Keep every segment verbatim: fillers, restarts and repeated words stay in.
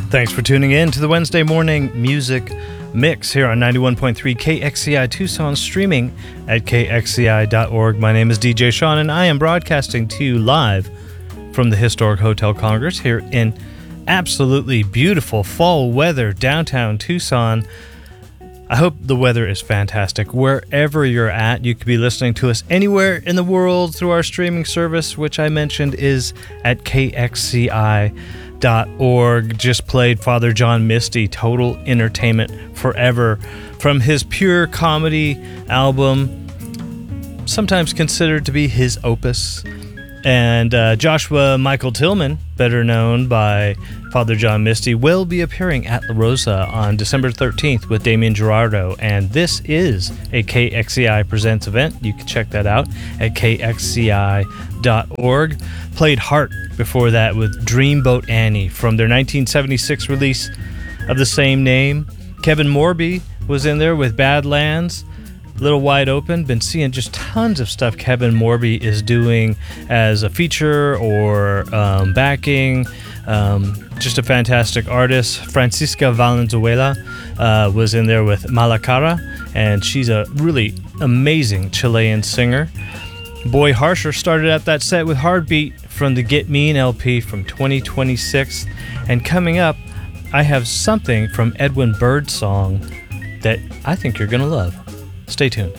Thanks for tuning in to the Wednesday morning music mix here on ninety-one point three K X C I Tucson, streaming at K X C I dot org. My name is D J Sean, and I am broadcasting to you live from the historic Hotel Congress here in absolutely beautiful fall weather downtown Tucson. I hope the weather is fantastic wherever you're at. You could be listening to us anywhere in the world through our streaming service, which I mentioned is at K X C I dot org. Just played Father John Misty, Total Entertainment Forever, from his pure comedy album, sometimes considered to be his opus. And uh, Joshua Michael Tillman, better known by Father John Misty, will be appearing at La Rosa on December thirteenth with Damien Gerardo, and this is a K X C I Presents event. You can check that out at K X C I dot org. Played Heart before that with Dreamboat Annie from their nineteen seventy-six release of the same name. Kevin Morby was in there with Badlands. Little Wide Open. Been seeing just tons of stuff Kevin Morby is doing as a feature or um, backing. Um, just a fantastic artist. Francisca Valenzuela uh, was in there with Malacara, and she's a really amazing Chilean singer. Boy Harsher started out that set with Heartbeat from the Get Mean L P from twenty twenty-six. And coming up, I have something from Edwin Birdsong that I think you're going to love. Stay tuned.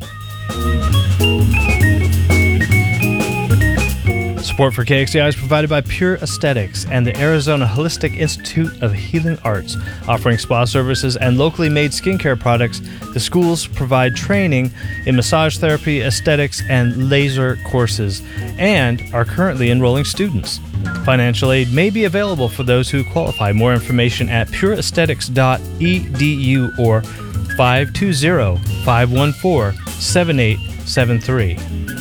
Support for K X C I is provided by Pure Aesthetics and the Arizona Holistic Institute of Healing Arts, offering spa services and locally made skincare products. The schools provide training in massage therapy, aesthetics, and laser courses, and are currently enrolling students. Financial aid may be available for those who qualify. More information at pure aesthetics dot e d u or five two zero, five one four, seven eight seven three.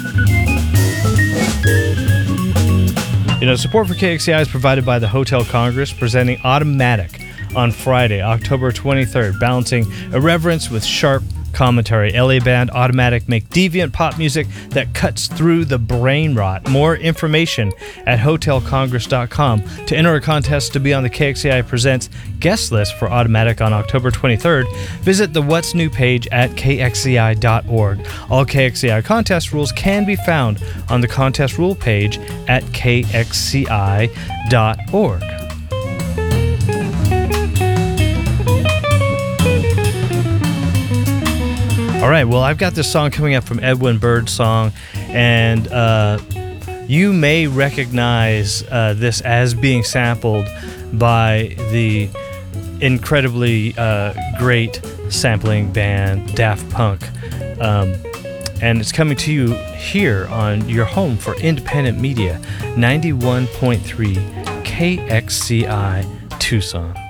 You know, support for K X C I is provided by the Hotel Congress, presenting Automatic on Friday, October twenty-third, balancing irreverence with sharp commentary. L A band Automatic make deviant pop music that cuts through the brain rot. More information at hotel congress dot com. To enter a contest to be on the K X C I Presents guest list for Automatic on October twenty-third, visit the What's New page at K X C I dot org. All K X C I contest rules can be found on the contest rule page at K X C I dot org. All right, well, I've got this song coming up from Edwin Birdsong, and uh, you may recognize uh, this as being sampled by the incredibly uh, great sampling band Daft Punk. Um, and it's coming to you here on your home for independent media, ninety-one point three K X C I Tucson.